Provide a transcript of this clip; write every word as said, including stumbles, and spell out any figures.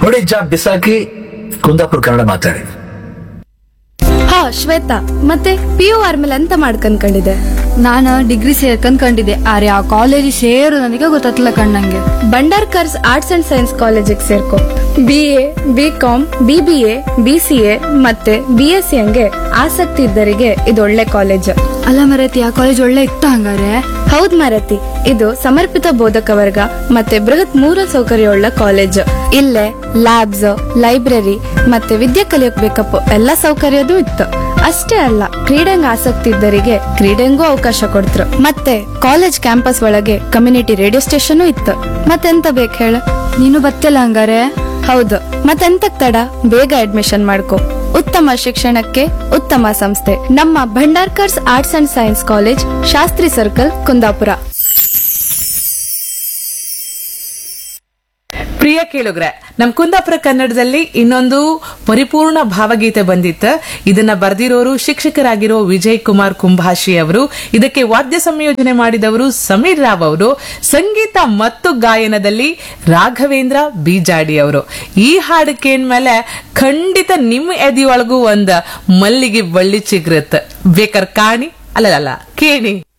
ನೋಡಿ ಜಾಬ್ ಬಿಸಾಕಿ ಕುಂದಾಪುರ ಕನ್ನಡ ಮಾತಾಡಿ. ಹಾ ಶ್ವೇತಾ, ಮತ್ತೆ ಪಿ ಯು ಆದ್ಮೇಲೆ ಅಂತ ಮಾಡ್ಕೊಂಡ್ಕೊಂಡಿದೆ. ನಾನು ಡಿಗ್ರಿ ಸೇರ್ಕೊಂಡ್ಕೊಂಡಿದ್ದೆ, ಆದ್ರೆ ಆ ಕಾಲೇಜ್ ಸೇರು ನನಗೆ ಗೊತ್ತಾಗ್ತಿಲ್ಲ ಕಣ್ಣಂಗೆ. ಭಂಡಾರ್ಕರ್ಸ್ ಆರ್ಟ್ಸ್ ಅಂಡ್ ಸೈನ್ಸ್ ಕಾಲೇಜಿಗೆ ಸೇರ್ಕೊ. B A, B com, B B A, B C A ಮತ್ತೆ ಬಿ ಎಸ್ ಸಿ ಹಂಗೆ ಆಸಕ್ತಿ ಇದ್ದರಿಗೆ ಇದು ಒಳ್ಳೆ ಕಾಲೇಜ್. ಅಲ್ಲ ಮರತಿ, ಆ ಕಾಲೇಜ್ ಒಳ್ಳೆ ಇತ್ತು ಹಂಗಾರೆ? ಹೌದ್ ಮಾರತಿ, ಇದು ಸಮರ್ಪಿತ ಬೋಧಕ ವರ್ಗ ಮತ್ತೆ ಬೃಹತ್ ಮೂಲ ಸೌಕರ್ಯವುಳ್ಳ ಕಾಲೇಜ್. ಇಲ್ಲೇ ಲ್ಯಾಬ್ಸ್, ಲೈಬ್ರರಿ ಮತ್ತೆ ವಿದ್ಯೆ ಕಲಿಯೋಕ್ ಬೇಕಪ್ಪ ಎಲ್ಲಾ ಸೌಕರ್ಯದೂ ಇತ್ತು. ಅಷ್ಟೇ ಅಲ್ಲ, ಕ್ರೀಡೆಂಗ್ ಆಸಕ್ತಿ ಇದ್ದರಿಗೆ ಕ್ರೀಡೆಂಗೂ ಅವಕಾಶ ಕೊಡ್ತ್ರು. ಮತ್ತೆ ಕಾಲೇಜ್ ಕ್ಯಾಂಪಸ್ ಒಳಗೆ ಕಮ್ಯುನಿಟಿ ರೇಡಿಯೋ ಸ್ಟೇಷನ್ ಇತ್ತು. ಮತ್ತೆಂತ ಬೇಕು ಹೇಳ? ನೀನು ಬತ್ತಿಲ್ಲ ಹಂಗಾರೆ? ಹೌದು, ಮತ್ತೆಂತಕ್ ತಡ, ಬೇಗ ಅಡ್ಮಿಷನ್ ಮಾಡ್ಕೊ. ಉತ್ತಮ ಶಿಕ್ಷಣಕ್ಕೆ ಉತ್ತಮ ಸಂಸ್ಥೆ ನಮ್ಮ Bhandarkar's arts and science college, Shastri circle, Kundapura. ಪ್ರಿಯ ಕೇಳುಗ್ರೆ, ನಮ್ ಕುಂದಾಪುರ ಕನ್ನಡದಲ್ಲಿ ಇನ್ನೊಂದು ಪರಿಪೂರ್ಣ ಭಾವಗೀತೆ ಬಂದಿತ್ತು. ಇದನ್ನ ಬರೆದಿರೋರು ಶಿಕ್ಷಕರಾಗಿರೋ ವಿಜಯ್ ಕುಮಾರ್ ಕುಂಭಾಷಿ ಅವರು. ಇದಕ್ಕೆ ವಾದ್ಯ ಸಂಯೋಜನೆ ಮಾಡಿದವರು ಸಮೀರ್ ರಾವ್ ಅವರು. ಸಂಗೀತ ಮತ್ತು ಗಾಯನದಲ್ಲಿ ರಾಘವೇಂದ್ರ ಬೀಜಾಡಿ ಅವರು. ಈ ಹಾಡು ಕೇಳ್ಮೇಲೆ ಖಂಡಿತ ನಿಮ್ಮ ಎದಿಯೊಳಗೂ ಒಂದ್ ಮಲ್ಲಿಗೆ ಬಳ್ಳಿ ಚಿಗ್ರತ್. ಬೇಕರ್ ಕಾಣಿ, ಅಲ್ಲಲ್ಲ ಕೇಳಿ.